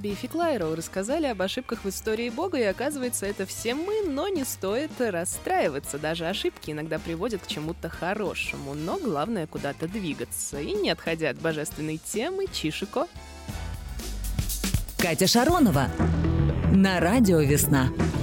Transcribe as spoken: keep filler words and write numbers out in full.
Биффи Клайроу рассказали об ошибках в истории Бога, и оказывается, это все мы, но не стоит расстраиваться. Даже ошибки иногда приводят к чему-то хорошему, но главное куда-то двигаться. И не отходя от божественной темы, Чишико. Катя Шаронова на радио «Весна».